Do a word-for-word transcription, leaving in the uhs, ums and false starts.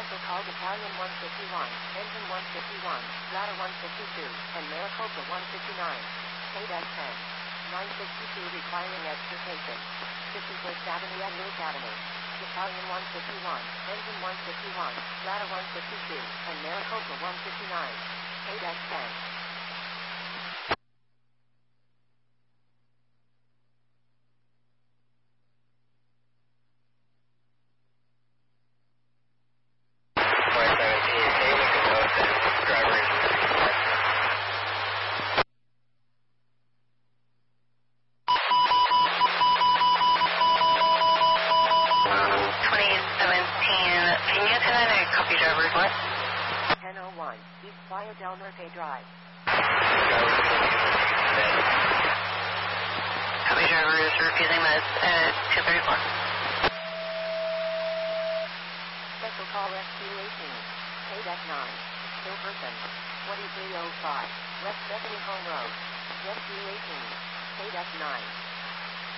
Special call Battalion one fifty-one, Engine one fifty-one, Ladder one fifty-two, and Maricopa one fifty-nine. K ten. nine sixty-two requiring extrication. fifty-first Avenue at New Academy. Battalion one fifty-one, Engine one fifty-one, Ladder one fifty-two, and Maricopa one fifty-nine. K ten. ten oh one, East Playa del Norte Drive. Copy, driver is refusing meds at two thirty-four. Special call Rescue eighteen, K nine, still person, twenty-three oh five, West Bethany Home Road. Rescue eighteen, K nine.